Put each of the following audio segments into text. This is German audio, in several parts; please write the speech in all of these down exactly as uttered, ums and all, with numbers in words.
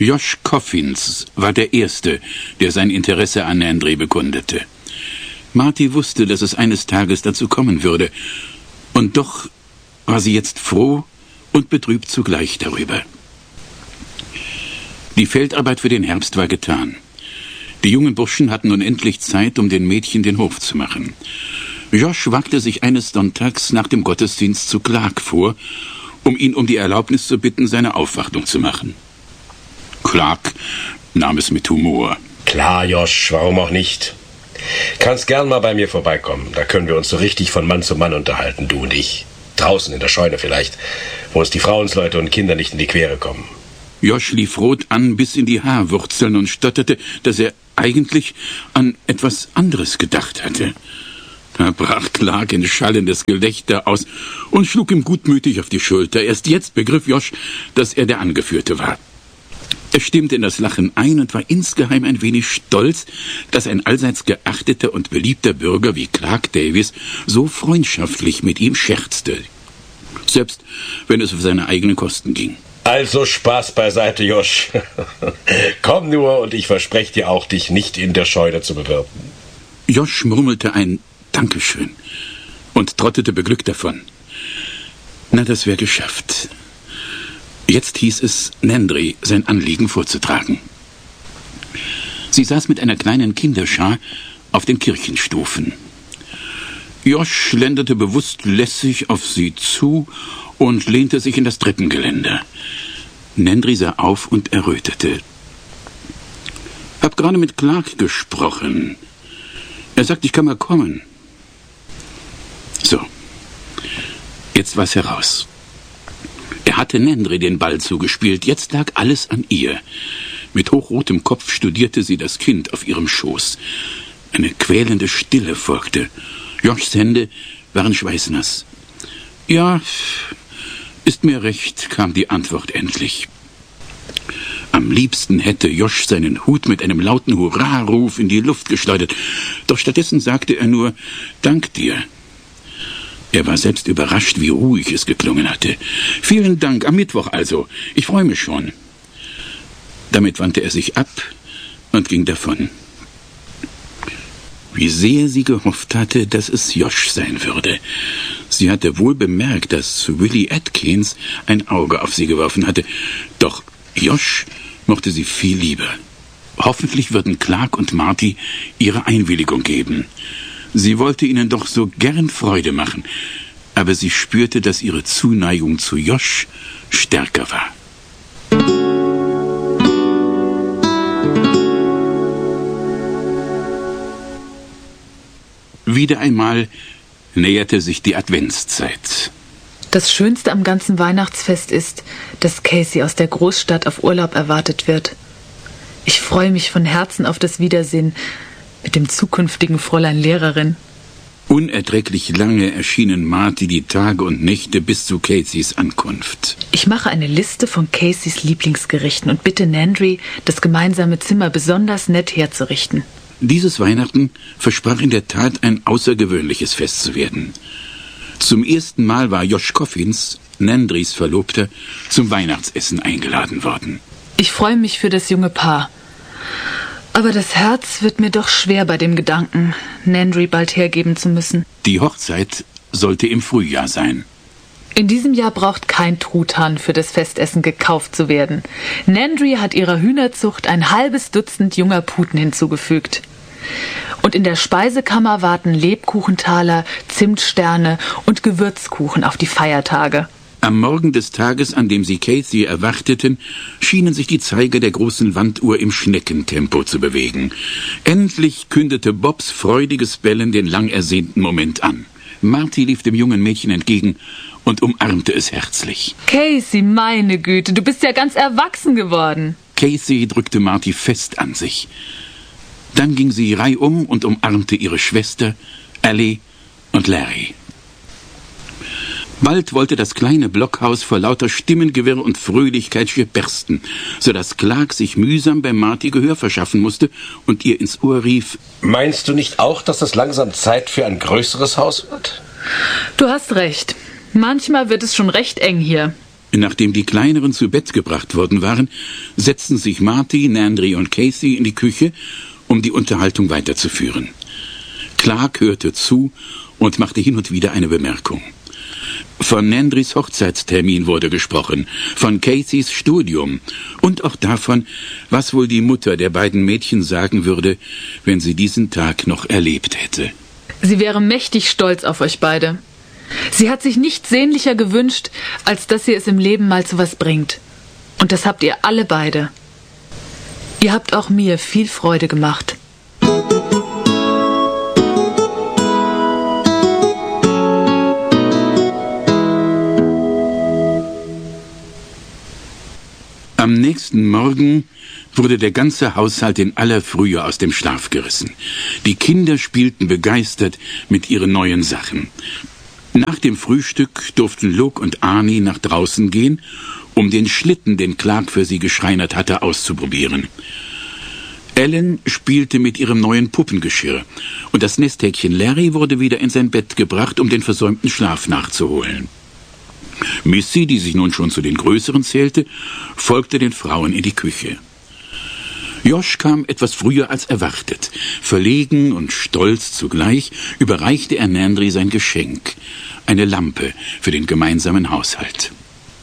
Josh Coffins war der Erste, der sein Interesse an Nandry bekundete. Marty wusste, dass es eines Tages dazu kommen würde, und doch war sie jetzt froh und betrübt zugleich darüber. Die Feldarbeit für den Herbst war getan. Die jungen Burschen hatten nun endlich Zeit, um den Mädchen den Hof zu machen. Josh wagte sich eines Sonntags nach dem Gottesdienst zu Clark vor, um ihn um die Erlaubnis zu bitten, seine Aufwartung zu machen. Clark nahm es mit Humor. Klar, Josh, warum auch nicht? Kannst gern mal bei mir vorbeikommen. Da können wir uns so richtig von Mann zu Mann unterhalten, du und ich. Draußen in der Scheune vielleicht, wo uns die Frauensleute und Kinder nicht in die Quere kommen. Josh lief rot an bis in die Haarwurzeln und stotterte, dass er eigentlich an etwas anderes gedacht hatte. Da brach Clark in schallendes Gelächter aus und schlug ihm gutmütig auf die Schulter. Erst jetzt begriff Josh, dass er der Angeführte war. Er stimmte in das Lachen ein und war insgeheim ein wenig stolz, dass ein allseits geachteter und beliebter Bürger wie Clark Davis so freundschaftlich mit ihm scherzte. Selbst wenn es auf seine eigenen Kosten ging. Also Spaß beiseite, Josh. Komm nur und ich verspreche dir auch, dich nicht in der Scheune zu bewirten. Josh murmelte ein Dankeschön und trottete beglückt davon. Na, das wäre geschafft. Jetzt hieß es, Nandry sein Anliegen vorzutragen. Sie saß mit einer kleinen Kinderschar auf den Kirchenstufen. Josh schlenderte bewusst lässig auf sie zu und lehnte sich in das Treppengeländer. Nandry sah auf und errötete. Hab gerade mit Clark gesprochen. Er sagt, ich kann mal kommen. So, jetzt war's heraus. Er hatte Nandry den Ball zugespielt, jetzt lag alles an ihr. Mit hochrotem Kopf studierte sie das Kind auf ihrem Schoß. Eine quälende Stille folgte. Joshs Hände waren schweißnass. Ja, ist mir recht, kam die Antwort endlich. Am liebsten hätte Josh seinen Hut mit einem lauten Hurraruf in die Luft geschleudert. Doch stattdessen sagte er nur, Dank dir. Er war selbst überrascht, wie ruhig es geklungen hatte. Vielen Dank, am Mittwoch also. Ich freue mich schon. Damit wandte er sich ab und ging davon. Wie sehr sie gehofft hatte, dass es Josh sein würde. Sie hatte wohl bemerkt, dass Willie Atkins ein Auge auf sie geworfen hatte. Doch Josh mochte sie viel lieber. Hoffentlich würden Clark und Marty ihre Einwilligung geben. Sie wollte ihnen doch so gern Freude machen, aber sie spürte, dass ihre Zuneigung zu Josh stärker war. Wieder einmal näherte sich die Adventszeit. Das Schönste am ganzen Weihnachtsfest ist, dass Casey aus der Großstadt auf Urlaub erwartet wird. Ich freue mich von Herzen auf das Wiedersehen mit dem zukünftigen Fräulein Lehrerin. Unerträglich lange erschienen Marty die Tage und Nächte bis zu Caseys Ankunft. Ich mache eine Liste von Caseys Lieblingsgerichten und bitte Nandry, das gemeinsame Zimmer besonders nett herzurichten. Dieses Weihnachten versprach in der Tat ein außergewöhnliches Fest zu werden. Zum ersten Mal war Josh Coffins, Nandrys Verlobter, zum Weihnachtsessen eingeladen worden. Ich freue mich für das junge Paar. Aber das Herz wird mir doch schwer bei dem Gedanken, Nandry bald hergeben zu müssen. Die Hochzeit sollte im Frühjahr sein. In diesem Jahr braucht kein Truthahn für das Festessen gekauft zu werden. Nandry hat ihrer Hühnerzucht ein halbes Dutzend junger Puten hinzugefügt. Und in der Speisekammer warten Lebkuchentaler, Zimtsterne und Gewürzkuchen auf die Feiertage. Am Morgen des Tages, an dem sie Casey erwarteten, schienen sich die Zeiger der großen Wanduhr im Schneckentempo zu bewegen. Endlich kündete Bobs freudiges Bellen den lang ersehnten Moment an. Marty lief dem jungen Mädchen entgegen und umarmte es herzlich. Casey, meine Güte, du bist ja ganz erwachsen geworden. Casey drückte Marty fest an sich. Dann ging sie reihum und umarmte ihre Schwester, Allie und Larry. Bald wollte das kleine Blockhaus vor lauter Stimmengewirr und Fröhlichkeit schier bersten, so dass Clark sich mühsam bei Marty Gehör verschaffen musste und ihr ins Ohr rief: Meinst du nicht auch, dass es langsam Zeit für ein größeres Haus wird? Du hast recht. Manchmal wird es schon recht eng hier. Nachdem die Kleineren zu Bett gebracht worden waren, setzten sich Marty, Nandry und Casey in die Küche, um die Unterhaltung weiterzuführen. Clark hörte zu und machte hin und wieder eine Bemerkung. Von Nandrys Hochzeitstermin wurde gesprochen, von Caseys Studium und auch davon, was wohl die Mutter der beiden Mädchen sagen würde, wenn sie diesen Tag noch erlebt hätte. Sie wäre mächtig stolz auf euch beide. Sie hat sich nichts sehnlicher gewünscht, als dass ihr es im Leben mal zu was bringt. Und das habt ihr alle beide. Ihr habt auch mir viel Freude gemacht. Am nächsten Morgen wurde der ganze Haushalt in aller Frühe aus dem Schlaf gerissen. Die Kinder spielten begeistert mit ihren neuen Sachen. Nach dem Frühstück durften Luke und Arnie nach draußen gehen, um den Schlitten, den Clark für sie geschreinert hatte, auszuprobieren. Ellen spielte mit ihrem neuen Puppengeschirr und das Nesthäkchen Larry wurde wieder in sein Bett gebracht, um den versäumten Schlaf nachzuholen. Missy, die sich nun schon zu den Größeren zählte, folgte den Frauen in die Küche. Josh kam etwas früher als erwartet. Verlegen und stolz zugleich überreichte er Nandry sein Geschenk, eine Lampe für den gemeinsamen Haushalt.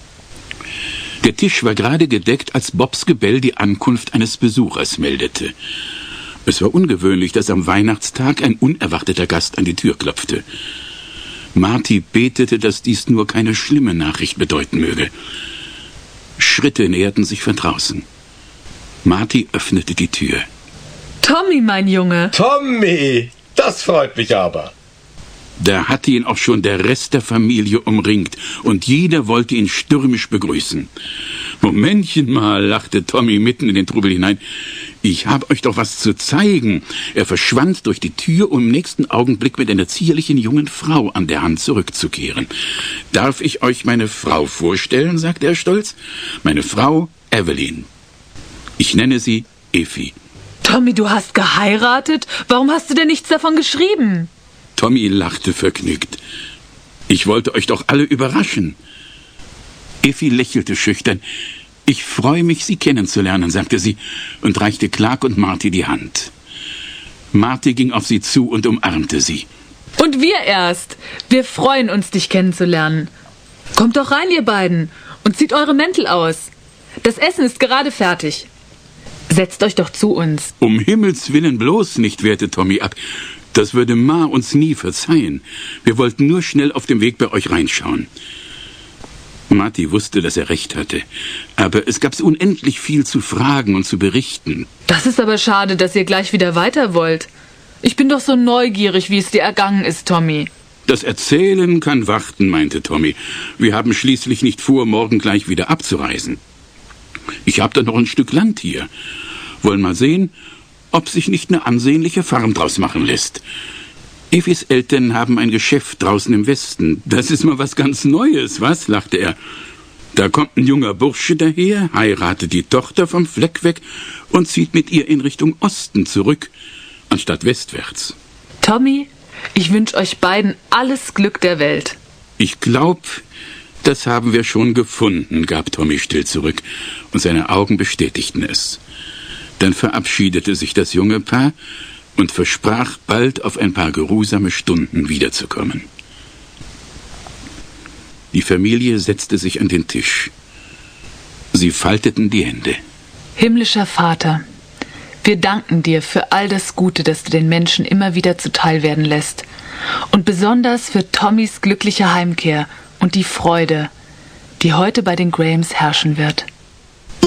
Der Tisch war gerade gedeckt, als Bobs Gebell die Ankunft eines Besuchers meldete. Es war ungewöhnlich, dass am Weihnachtstag ein unerwarteter Gast an die Tür klopfte. Marty betete, dass dies nur keine schlimme Nachricht bedeuten möge. Schritte näherten sich von draußen. Marty öffnete die Tür. Tommy, mein Junge! Tommy! Das freut mich aber. Da hatte ihn auch schon der Rest der Familie umringt und jeder wollte ihn stürmisch begrüßen. Momentchen mal, lachte Tommy mitten in den Trubel hinein. Ich habe euch doch was zu zeigen. Er verschwand durch die Tür, um im nächsten Augenblick mit einer zierlichen jungen Frau an der Hand zurückzukehren. Darf ich euch meine Frau vorstellen, sagte er stolz. Meine Frau Evelyn. Ich nenne sie Effie. Tommy, du hast geheiratet? Warum hast du denn nichts davon geschrieben? Tommy lachte vergnügt. Ich wollte euch doch alle überraschen. Effie lächelte schüchtern. Ich freue mich, Sie kennenzulernen, sagte sie und reichte Clark und Marty die Hand. Marty ging auf sie zu und umarmte sie. Und wir erst. Wir freuen uns, dich kennenzulernen. Kommt doch rein, ihr beiden, und zieht eure Mäntel aus. Das Essen ist gerade fertig. Setzt euch doch zu uns. Um Himmels Willen bloß nicht, wehrte Tommy ab. Das würde Ma uns nie verzeihen. Wir wollten nur schnell auf dem Weg bei euch reinschauen. Marty wusste, dass er recht hatte. Aber es gab so unendlich viel zu fragen und zu berichten. Das ist aber schade, dass ihr gleich wieder weiter wollt. Ich bin doch so neugierig, wie es dir ergangen ist, Tommy. Das Erzählen kann warten, meinte Tommy. Wir haben schließlich nicht vor, morgen gleich wieder abzureisen. Ich habe da noch ein Stück Land hier. Wollen mal sehen, ob sich nicht eine ansehnliche Farm draus machen lässt. Effies Eltern haben ein Geschäft draußen im Westen. Das ist mal was ganz Neues, was? Lachte er. Da kommt ein junger Bursche daher, heiratet die Tochter vom Fleck weg und zieht mit ihr in Richtung Osten zurück, anstatt westwärts. Tommy, ich wünsche euch beiden alles Glück der Welt. Ich glaub, das haben wir schon gefunden, gab Tommy still zurück, und seine Augen bestätigten es. Dann verabschiedete sich das junge Paar und versprach, bald auf ein paar geruhsame Stunden wiederzukommen. Die Familie setzte sich an den Tisch. Sie falteten die Hände. Himmlischer Vater, wir danken dir für all das Gute, das du den Menschen immer wieder zuteil werden lässt. Und besonders für Tommys glückliche Heimkehr und die Freude, die heute bei den Grahams herrschen wird.